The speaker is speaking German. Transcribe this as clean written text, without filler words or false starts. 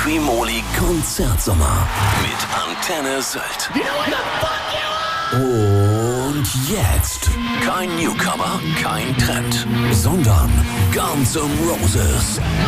Quimoli Konzertsommer mit Antenne Sylt. Und jetzt kein Newcomer, kein Trend, sondern Guns N' Roses.